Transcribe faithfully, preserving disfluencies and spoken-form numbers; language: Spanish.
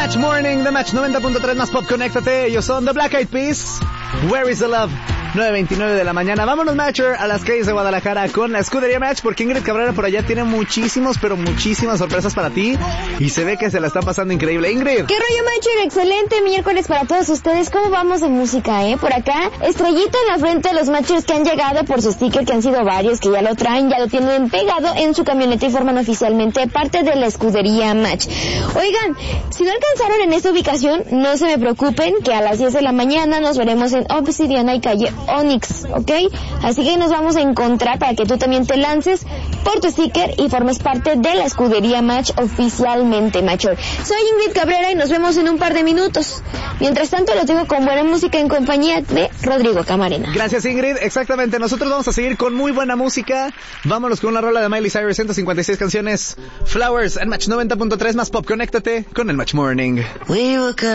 Match Morning, The Match noventa punto tres más pop, conéctate. Ellos son The Black Eyed Peas, Where is the Love, nueve veintinueve de la mañana. Vámonos, Matcher, a las calles de Guadalajara con la escudería Match, porque Ingrid Cabrera por allá tiene muchísimos, pero muchísimas sorpresas para ti y se ve que se la están pasando increíble. Ingrid. ¿Qué rollo, Matcher? Excelente miércoles para todos ustedes. ¿Cómo vamos de música, eh? Por acá, estrellita en la frente de los Matchers que han llegado por su sticker, que han sido varios, que ya lo traen, ya lo tienen pegado en su camioneta y forman oficialmente parte de la escudería Match. Oigan, si no alcanzaron en esta ubicación, no se me preocupen, que a las diez de la mañana nos veremos en Obsidiana y calle Onyx, ¿ok? Así que nos vamos a encontrar para que tú también te lances por tu sticker y formes parte de la escudería Match oficialmente, Matcher. Soy Ingrid Cabrera y nos vemos en un par de minutos. Mientras tanto, lo tengo con buena música en compañía de Rodrigo Camarena. Gracias, Ingrid. Exactamente, nosotros vamos a seguir con muy buena música. Vámonos con una rola de Miley Cyrus, ciento cincuenta y seis canciones, Flowers, en Match noventa punto tres más pop. Conéctate con el Match Morning. We were good.